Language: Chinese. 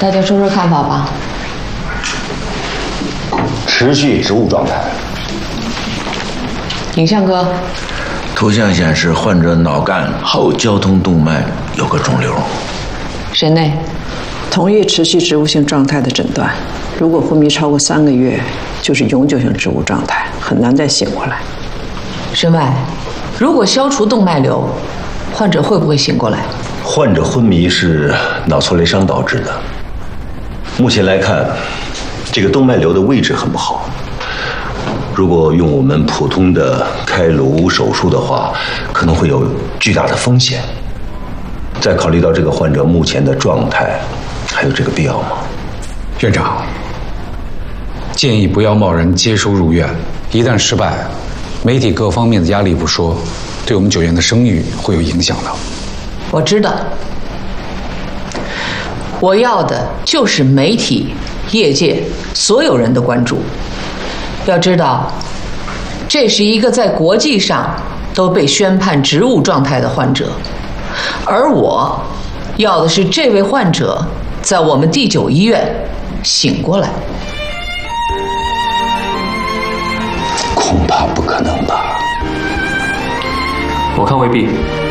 大家说说看法吧。 持续植物状态。 影像哥， 图像显示患者脑干后交通动脉有个肿瘤。 沈内， 同意持续植物性状态的诊断。如果昏迷超过3个月，就是永久性植物状态，很难再醒过来。 沈外，如果消除动脉瘤，患者会不会醒过来？ 患者昏迷是脑挫裂伤导致的。目前来看，这个动脉瘤的位置很不好。如果用我们普通的开颅手术的话，可能会有巨大的风险。再考虑到这个患者目前的状态，还有这个必要吗？ 院长，建议不要贸然接收入院，一旦失败，媒体各方面的压力不说，对我们9院的声誉会有影响的。 我知道，我要的就是媒体、业界所有人的关注。要知道，这是一个在国际上都被宣判植物状态的患者，而我要的是这位患者在我们第9医院醒过来。 恐怕不可能吧？ 我看未必。